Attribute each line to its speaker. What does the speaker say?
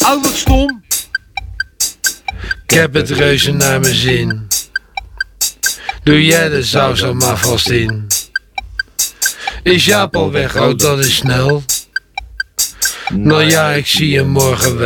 Speaker 1: Oh, wat stom.
Speaker 2: Ik heb het reuze naar mijn zin. Doe jij de saus er maar vast in. Is Jaap al weg? Oh, dat is snel. Nou ja, ik zie je morgen wel.